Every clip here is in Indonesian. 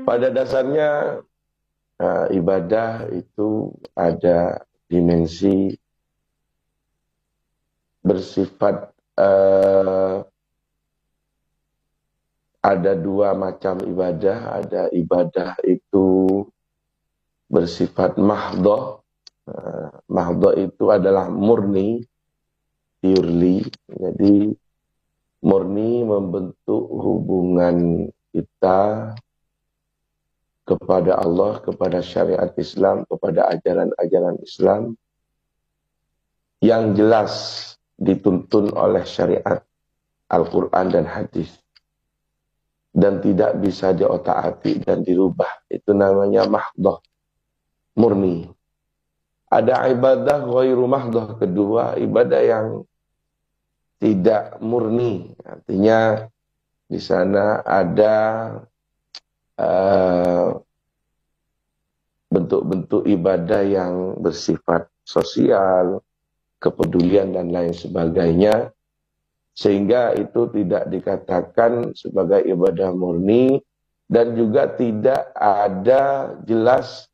Pada dasarnya ibadah itu ada dimensi bersifat ada dua macam ibadah. Ada ibadah itu bersifat mahdhah. Mahdhah itu adalah murni, purely. Jadi murni membentuk hubungan kita kepada Allah, kepada syariat Islam, kepada ajaran-ajaran Islam yang jelas dituntun oleh syariat Al-Quran dan hadis dan tidak bisa diotak-atik dan dirubah. Itu namanya mahdhah, murni. Ada ibadah ghairu mahdhah, kedua, ibadah yang tidak murni. Artinya di sana ada bentuk-bentuk ibadah yang bersifat sosial, kepedulian dan lain sebagainya, sehingga itu tidak dikatakan sebagai ibadah murni dan juga tidak ada jelas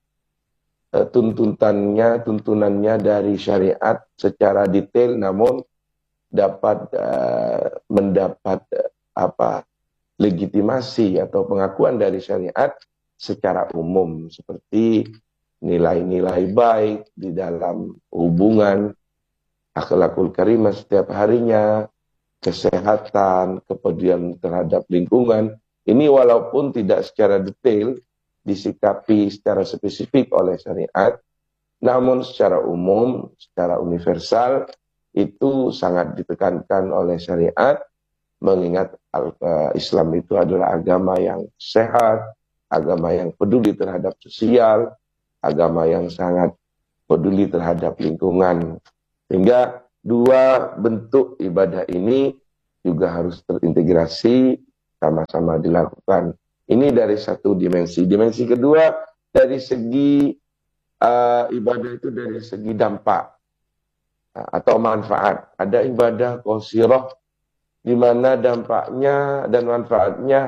tuntunannya dari syariat secara detail, namun dapat mendapat legitimasi atau pengakuan dari syariat secara umum, seperti nilai-nilai baik di dalam hubungan, akhlakul karimah setiap harinya, kesehatan, kepedulian terhadap lingkungan. Ini walaupun tidak secara detail disikapi secara spesifik oleh syariat, namun secara umum, secara universal, itu sangat ditekankan oleh syariat, mengingat Islam itu adalah agama yang sehat, agama yang peduli terhadap sosial, agama yang sangat peduli terhadap lingkungan. Sehingga dua bentuk ibadah ini juga harus terintegrasi, sama-sama dilakukan. Ini dari satu dimensi. Dimensi kedua, dari segi ibadah itu dari segi dampak atau manfaat. Ada ibadah qasirah di mana dampaknya dan manfaatnya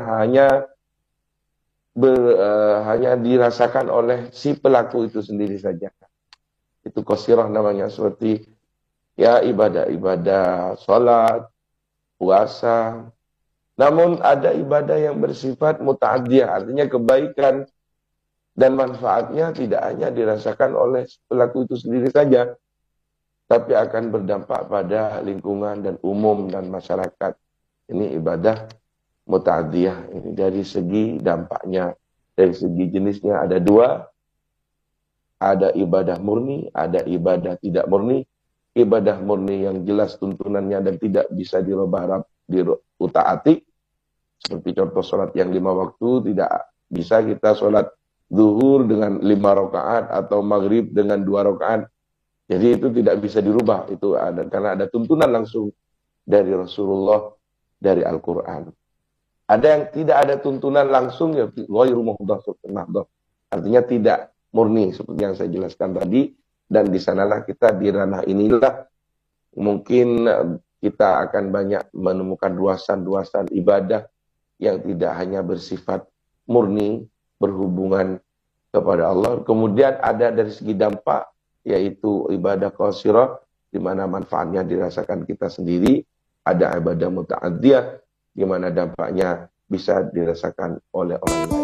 hanya dirasakan oleh si pelaku itu sendiri saja. Itu qasirah namanya, seperti ya ibadah-ibadah salat, puasa. Namun ada ibadah yang bersifat muta'addiyah, artinya kebaikan dan manfaatnya tidak hanya dirasakan oleh pelaku itu sendiri saja, tapi akan berdampak pada lingkungan dan umum dan masyarakat. Ini ibadah muta'addiyah. Ini dari segi dampaknya, dari segi jenisnya ada dua. Ada ibadah murni, ada ibadah tidak murni. Ibadah murni yang jelas tuntunannya dan tidak bisa dirubah, diutak-atik. Seperti contoh sholat yang 5 waktu, tidak bisa kita sholat zuhur dengan 5 rakaat atau maghrib dengan 2 rakaat. Jadi itu tidak bisa dirubah, itu ada karena ada tuntunan langsung dari Rasulullah, dari Al-Quran. Ada yang tidak ada tuntunan langsung, ya ghairu mahdhah, artinya tidak murni, seperti yang saya jelaskan tadi. Dan di sanalah kita, di ranah inilah mungkin kita akan banyak menemukan luasan-luasan ibadah yang tidak hanya bersifat murni berhubungan kepada Allah. Kemudian ada dari segi dampak, yaitu ibadah qasirah, di mana manfaatnya dirasakan kita sendiri. Ada ibadah muta'addiyah, di mana dampaknya bisa dirasakan oleh orang lain.